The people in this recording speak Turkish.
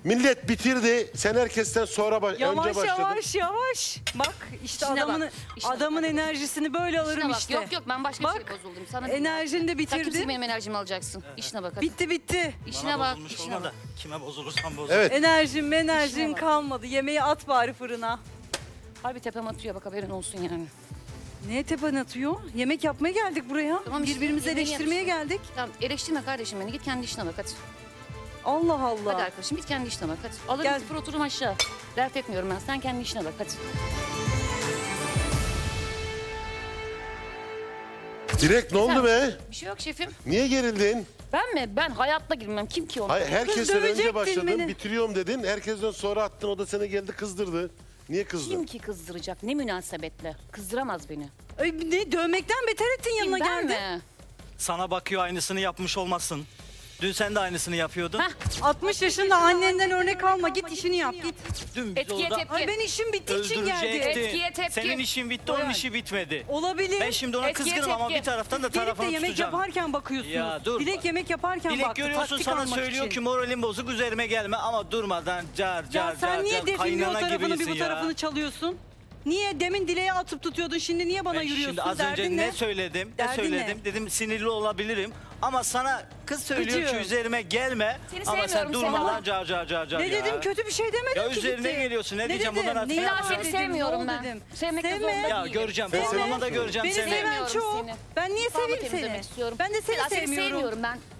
Millet bitirdi. Sen herkesten sonra önce Yavaş başladın. yavaş yavaş. Bak işte İşine adamın bak, işine adamın bak. enerjisini böyle alırım İşine bak. işte. Yok yok ben başka bir Bak, şey bozuldum. Sana enerjini de Sen bitirdin. kimsin benim enerjimi alacaksın? İşine bak hadi. Bitti. İşine Bana bak. bozulmuş İşine olma bak. da kime bozulursam bozul. Evet. Enerjin İşine bak. kalmadı. Yemeği at bari fırına. Harbi tepem atıyor bak haberin olsun yani. Neye tepen atıyor? Yemek yapmaya geldik buraya. Tamam işte, Birbirimizi yemeği eleştirmeye yapmışsın. geldik. Tamam eleştirme kardeşim beni. Git kendi işine bak hadi. Allah Allah. Hadi arkadaşım git kendi işine bak hadi. Alırım Gel. sıfır oturum aşağı. Dert etmiyorum ben. Sen kendi işine bak hadi. Direkt ne oldu be? Bir şey yok şefim. Niye gerildin? Ben mi? Ben hayatta girmem. Kim ki onu? Hayır, herkesten dövecektin önce başladın. beni. Bitiriyorum dedin. Herkesten sonra attın. O da seni geldi kızdırdı. Niye kızdın? Kim ki kızdıracak? Ne münasebetle? Kızdıramaz beni. Ay, ne dövmekten beter ettin yanına Kim, ben geldin. mi? Sana bakıyor aynısını yapmış olmasın. Dün sen de aynısını yapıyordun. Hah. 60 yaşında annenden örnek alma. Git işini yap git. Dün biz Etkiye orada tepki. Ay ben işim bittiği için geldim. öldürecektin. Etkiye tepki. Senin işin bitti, onun işi bitmedi. Olabilir. Ben şimdi ona Etkiye kızgınım ama tepki. bir taraftan da Dilek de tarafını yemek tutacağım. yaparken bakıyorsunuz. Ya dur. Dilek yemek yaparken Dilek baktı. görüyorsun taktik sana almak söylüyor için. ki moralim bozuk üzerime gelme ama durmadan car car Ya sen car niye car defilin o kaynana tarafını bir gibisin bu ya. tarafını çalıyorsun? Niye demin Dileğe atıp tutuyordun şimdi niye bana Ben yürüyorsun? şimdi az önce Derdin ne söyledim? Ne Derdin söyledim? ne? Dedim sinirli olabilirim ama sana kız söylüyor Gıcığım. ki üzerime gelme Seni ama sen sevmiyorum, seni durmadan ama- car car car car Ne ya. dedim kötü bir şey demedim Ya ki üzerine gitti. geliyorsun, ne diyeceğim, dedim? bundan artık Neyi ya. Ben seni dedim, sevmiyorum ne ben. dedim? Sevmekte Sevme. zorunda Ya değilim. göreceğim Ben seni, seni ama da göreceğim Beni seni. seven Sevmiyorum çok. seni. Ben niye Mutfağımı seveyim temizlemek seni? istiyorum. Ben de seni Seni sevmiyorum. sevmiyorum ben.